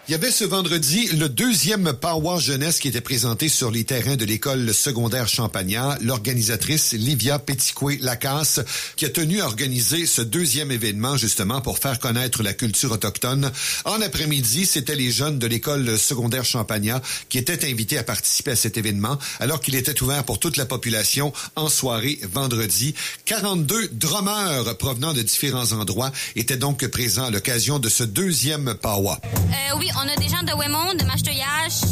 Il y avait ce vendredi le deuxième Powwow jeunesse qui était présenté sur les terrains de l'école secondaire Champagnat. L'organisatrice Livia Petitcoué-Lacasse qui a tenu à organiser ce deuxième événement justement pour faire connaître la culture autochtone. En après-midi, c'était les jeunes de l'école secondaire Champagnat qui étaient invités à participer à cet événement alors qu'il était ouvert pour toute la population en soirée vendredi. 42 drummers provenant de différents endroits étaient donc présents à l'occasion de ce deuxième Powwow. Oui, on a des gens de Wemont, de Macheteyache,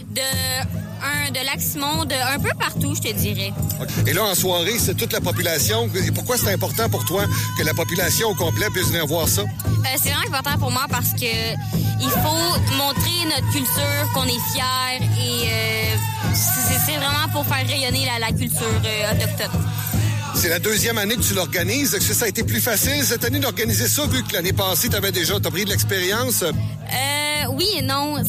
de Lac-Simon, un peu partout, je te dirais. Et là, en soirée, c'est toute la population. Et pourquoi c'est important pour toi que la population au complet puisse venir voir ça? C'est vraiment important pour moi parce que il faut montrer notre culture, qu'on est fiers et c'est vraiment pour faire rayonner la culture autochtone. C'est la deuxième année que tu l'organises. Est-ce que ça a été plus facile cette année d'organiser ça, vu que l'année passée, t'as pris de l'expérience? Oui et non.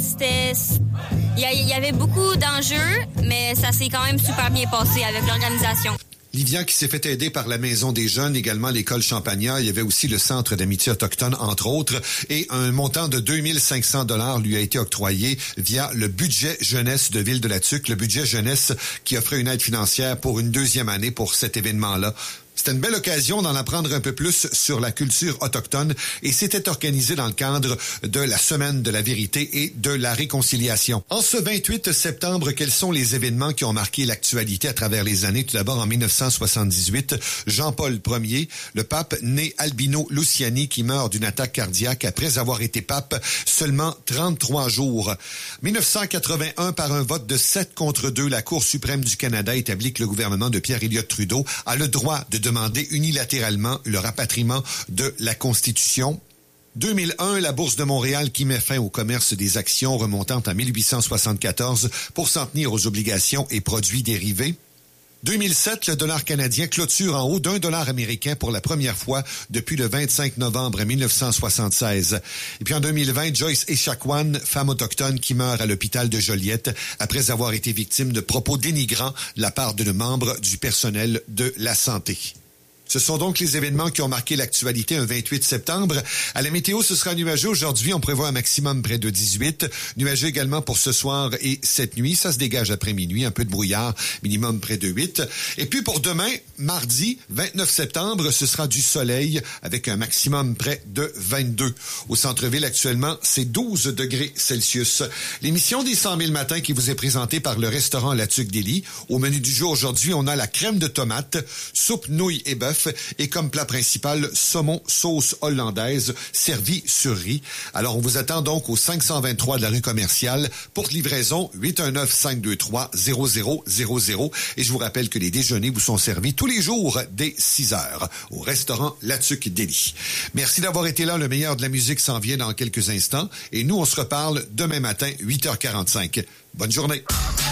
Il y avait beaucoup d'enjeux, mais ça s'est quand même super bien passé avec l'organisation. Livia qui s'est fait aider par la Maison des Jeunes, également l'école Champagnat. Il y avait aussi le Centre d'amitié autochtone, entre autres. Et un montant de 2500 $ lui a été octroyé via le budget jeunesse de Ville-de-la-Tuque. Le budget jeunesse qui offrait une aide financière pour une deuxième année pour cet événement-là. C'était une belle occasion d'en apprendre un peu plus sur la culture autochtone et c'était organisé dans le cadre de la Semaine de la vérité et de la réconciliation. En ce 28 septembre, quels sont les événements qui ont marqué l'actualité à travers les années? Tout d'abord, en 1978, Jean-Paul Ier, le pape né Albino Luciani qui meurt d'une attaque cardiaque après avoir été pape seulement 33 jours. 1981, par un vote de 7 contre 2, la Cour suprême du Canada établit que le gouvernement de Pierre Elliott Trudeau a le droit de demander unilatéralement le rapatriement de la Constitution. 2001, la Bourse de Montréal qui met fin au commerce des actions remontant à 1874 pour s'en tenir aux obligations et produits dérivés. 2007, le dollar canadien clôture en haut d'$1 américain pour la première fois depuis le 25 novembre 1976. Et puis en 2020, Joyce Echaquan, femme autochtone qui meurt à l'hôpital de Joliette après avoir été victime de propos dénigrants de la part de membres du personnel de la santé. Ce sont donc les événements qui ont marqué l'actualité un 28 septembre. À la météo, ce sera nuageux. Aujourd'hui, on prévoit un maximum près de 18. Nuageux également pour ce soir et cette nuit. Ça se dégage après minuit. Un peu de brouillard, minimum près de 8. Et puis pour demain, mardi, 29 septembre, ce sera du soleil avec un maximum près de 22. Au centre-ville, actuellement, c'est 12 degrés Celsius. L'émission des 100 000 matins qui vous est présentée par le restaurant La Tuque d'Élie. Au menu du jour aujourd'hui, on a la crème de tomate, soupe nouilles et bœuf, et comme plat principal, saumon sauce hollandaise servi sur riz. Alors, on vous attend donc au 523 de la rue commerciale pour livraison 819-523-0000. Et je vous rappelle que les déjeuners vous sont servis tous les jours dès 6 heures au restaurant La Tuque d'Élie. Merci d'avoir été là. Le meilleur de la musique s'en vient dans quelques instants. Et nous, on se reparle demain matin, 8h45. Bonne journée.